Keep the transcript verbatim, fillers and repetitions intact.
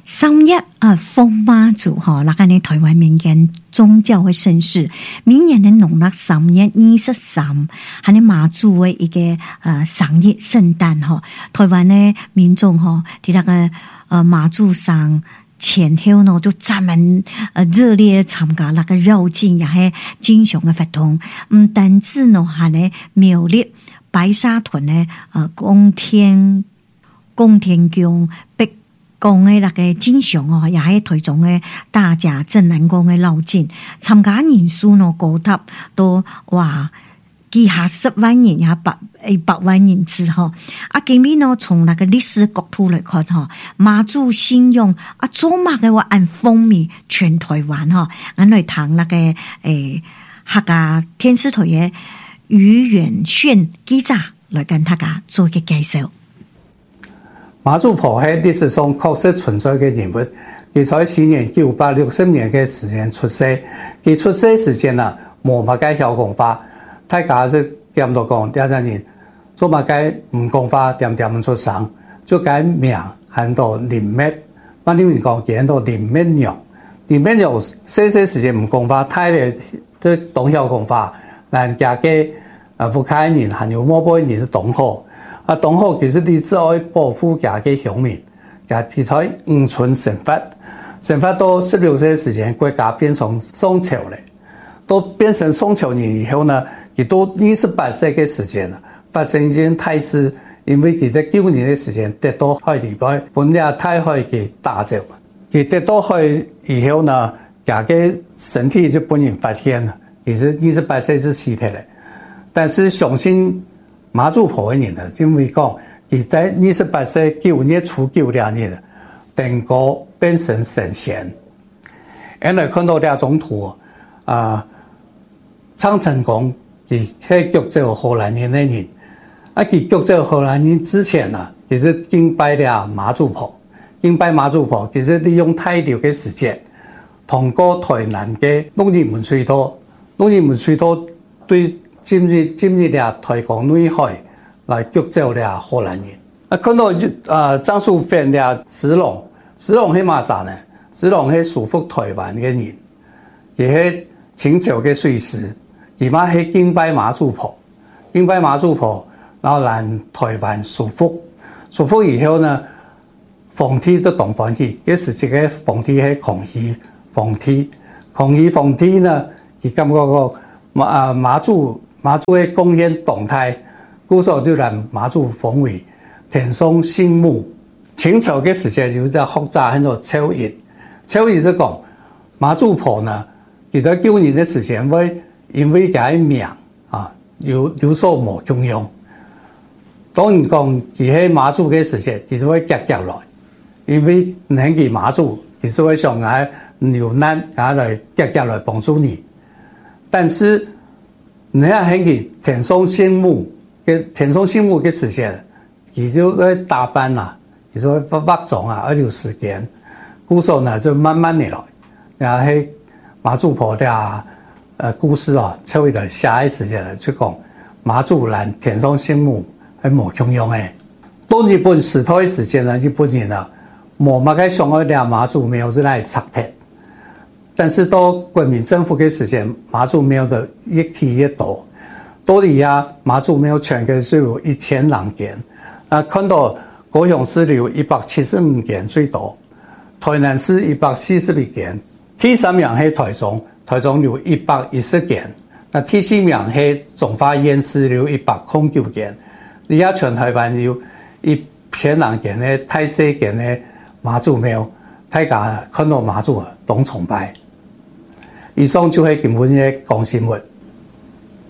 三月啊，奉妈祖哈，那个呢台湾民间宗教的盛事，每年的农历三月二十三，还呢妈祖的一个呃生日圣诞哈，台湾的民众哈，伫那个呃妈祖上前后呢，就专门呃热烈参加那个绕境，也系经常的活动。唔单止呢，还呢庙里白沙屯呢呃供天供天宫北宫的那个经常哦，也系推崇的大甲镇南宫的绕境，参加人数呢高达都哇。幾下十萬人也百誒百萬人次吼，啊，今面呢從那個歷史角度來看吼，媽祖信仰啊，做乜嘅話按風靡全台灣吼，俺來談那個誒客家電視台嘅余遠炫記者來跟大家做一個介紹。 媽祖婆喺歷史上確實存在嘅人物，佢在西元九百六十年嘅時間出世，佢出世時間啊冇乜嘅曉講法。大家是點到講，第二人做乜嘅唔講話，點點出生，就改名喊到林滅。那你們講叫到林滅娘，林滅娘細細時間唔講話，太嚟都懂曉講話，人家嘅啊福開人，還有某部人是懂好，啊懂好其實你只愛保護家嘅鄉民，家佢才唔存神法，神法到十六歲時間，國家變成宋朝咧，都變成宋朝人以後呢？佢到二十八歲嘅時間啦，發生一件大事，因為佢喺九年嘅時間得到海裡邊，本來太海嘅打走，佢得到海以後呢，佢嘅身體就本人發現啦，其實二十八歲是死體咧。但是相信媽祖婆嘅人呢，因為講佢在二十八歲九月初九兩日，登高變成神仙。原來看到兩種圖啊，蒼成功。佢係腳走荷蘭人嘅人，啊！佢腳走荷蘭人之前啊，其實敬拜了媽祖婆，敬拜媽祖婆，其實利用太流嘅時間，通過台南嘅農業門水道，農業門水道對進入進入了台江內海，來腳走了荷蘭人。啊！看到啊，張淑芬了石龍，石龍係乜啥呢？石龍係屬福台灣嘅人，亦係清朝嘅水師。佢媽係敬拜媽祖婆，敬拜媽祖婆，然後讓台灣舒服，舒服以後呢，皇帝都當皇帝，嗰時這個皇帝係康熙皇帝，康熙皇帝呢，佢感覺個馬啊媽祖媽祖嘅貢獻動態，故所就讓媽祖封為天上聖母。清朝嘅時間有隻學者喺度超越，超越就講媽祖婆呢，佢在九年嘅時間會。因為佢名啊有有所無中用，當然講佢喺媽祖嘅時節，其實會夾夾來，因為唔係佢媽祖，其實會上來留難，啊來夾夾來幫助你。但是你係喺佢天上聖母嘅天上聖母嘅時節，佢就會打扮啦，其實會化化妝啊，而有時間，故所呢就慢慢嚟來，然後喺媽祖婆的。呃，故事啊，超越了下一時間嚟去講媽祖蘭天上聖母係無中用嘅。到日本時代嘅時間呢，日本人啊冇乜嘅想愛兩媽祖廟是來拆鐵，但是到國民政府嘅時間，媽祖廟的越提越多。到底啊，媽祖廟全嘅是有一千兩間，啊，看到高雄市有一百七十五間最多，台南市一百四十一間，第三名係台中。台中有一百一十間，那第四名係中華縣市有一百零九間，而家全台灣有一千兩間嘅太細間嘅媽祖廟，大家看到媽祖都崇拜。以上就係今日嘅講新聞。